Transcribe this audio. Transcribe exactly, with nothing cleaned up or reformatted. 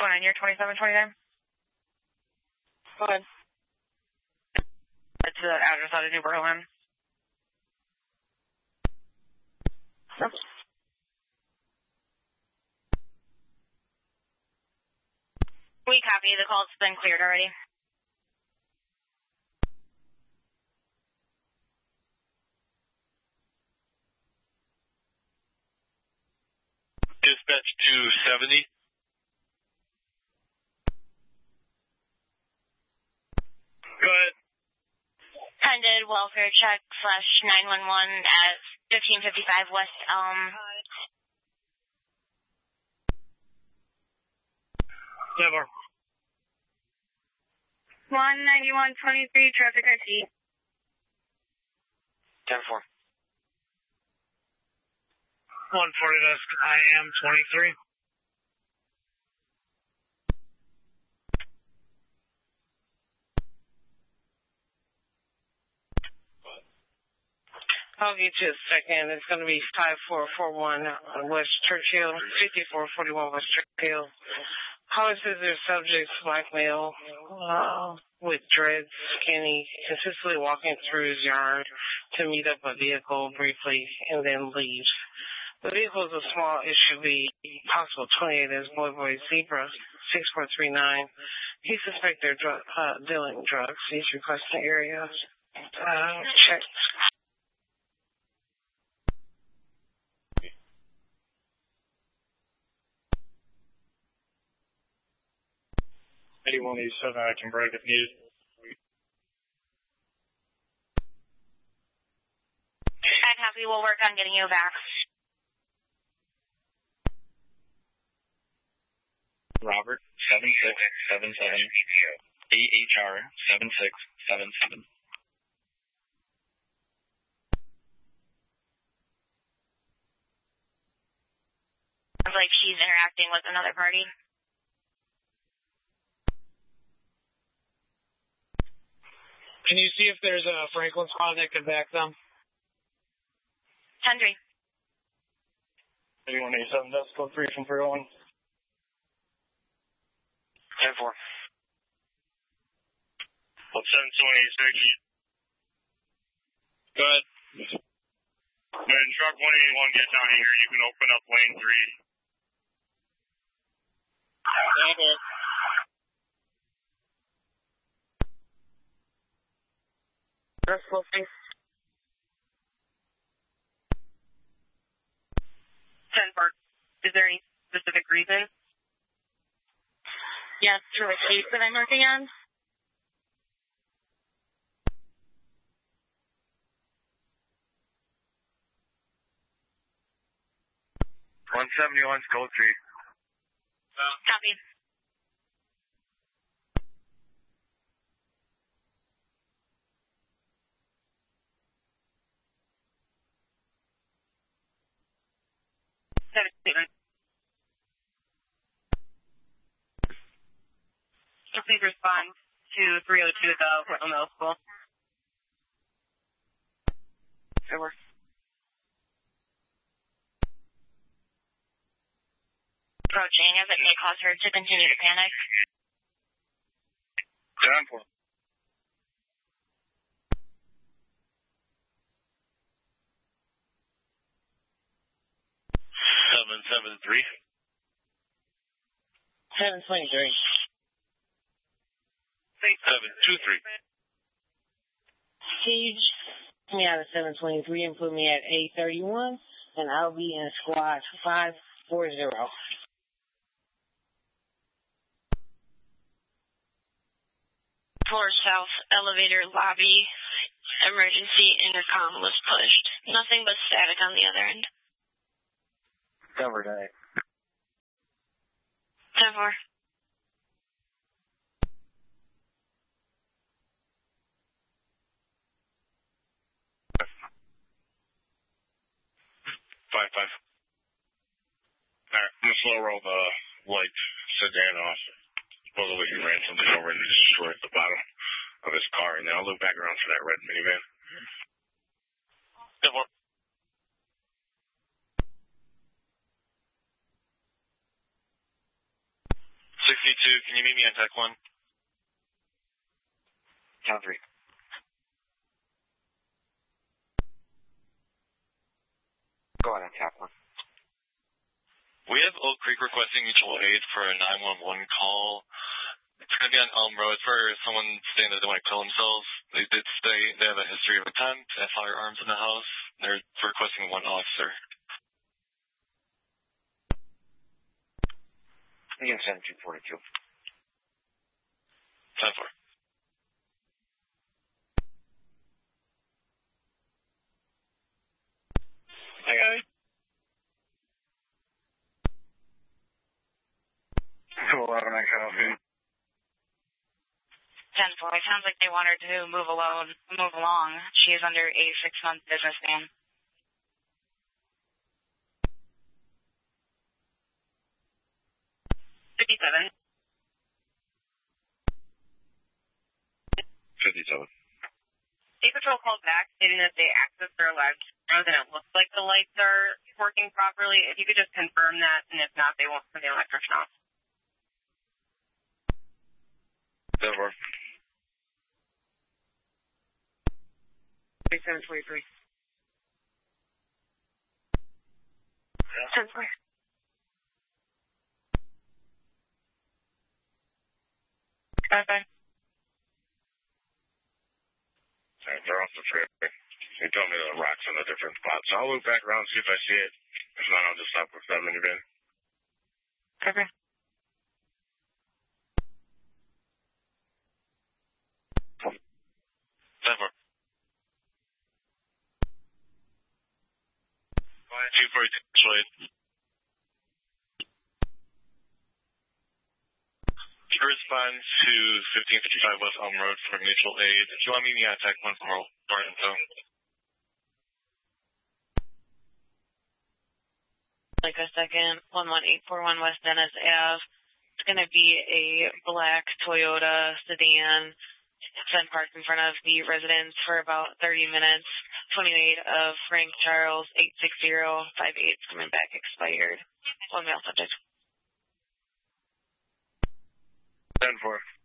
nine, you're twenty-seven twenty-nine? Go ahead. It's the address out of New Berlin. Sure. We copy. The call's been cleared already. Dispatch two seventy. Go ahead. Pended welfare check slash nine one one at fifteen fifty-five West Elm. Never. one ninety-one twenty-three traffic I T. ten four. one forty desk, I am twenty-three. I'll get you a second. It's going to be five four four one West Churchill, fifty-four forty-one West Churchill. Holly says there's subjects, black male, uh, with dreads, skinny, consistently walking through his yard to meet up a vehicle briefly and then leaves. The vehicle is a small S U V, possible twenty-eight as Boy Boy Zebra, six four three nine. He suspects they're drug, uh, dealing drugs. He's requesting area uh, check. eighty-one eighty-seven, I can break if needed. I copy. We'll work on getting you back. Robert, seven six seven seven, A H R, seven six seven seven. Sounds like she's interacting with another party. Can you see if there's a Franklin spot that could back them? ten three. eighty-one eighty-seven, that's code three from three oh one. ten four. Well, seven twenty-six. Go ahead. When truck one eighty-one gets out of here, you can open up lane three. Okay. That's full face. ten four. Is there any specific reason? Yes, for the case that I'm working on. one seventy-one, code three. Copy. So please respond to three oh two at the Portland Middle School. Over. Approaching as it may cause her to continue to panic. ten four. seven seven three. seven twenty-three. seven two three. Siege me out of seven twenty-three and put me at eight thirty-one, and I'll be in squad five four zero. Floor south, elevator lobby, emergency intercom was pushed. Nothing but static on the other end. Cover day. ten four. Five five. Alright, I'm gonna slow roll the light sedan off. Supposedly he ran something over and destroyed the bottom of his car, and then I'll look back around for that red minivan. ten four. sixty-two, can you meet me on Tech one? Town three. Go on, Tech one. We have Oak Creek requesting mutual aid for a nine one one call. It's going to be on Elm Road. It's for someone saying that they want to kill themselves. They did state they have a history of attempt and firearms in the house. They're requesting one officer. Again, seventeen forty-two. ten four. Hi, guys. eleven, I can help you. ten four. It sounds like they want her to move alone, move along. She is under a six-month business ban. fifty-seven. fifty-seven. State Patrol called back stating that they accessed their alleged cameras and it looks like the lights are working properly. If you could just confirm that, and if not, they won't send the electrician off. Over. thirty-seven twenty-three. ten four. Bye-bye. They're off the freeway. They told me the rock's in a different spot, so I'll loop back around and see if I see it. If not, I'll just stop with that minivan. Okay. ten four. two forty-two, mutual aid. Respond to fifteen fifty-five West Elm Road for mutual aid. If you want me to meet me at Tech one for more info. Like a second, one one eight four one West Dennis Avenue. It's going to be a black Toyota sedan. It's been parked in front of the residence for about thirty minutes. twenty-eight of Frank Charles, eight six zero five eight, coming back expired. One male subject. ten four.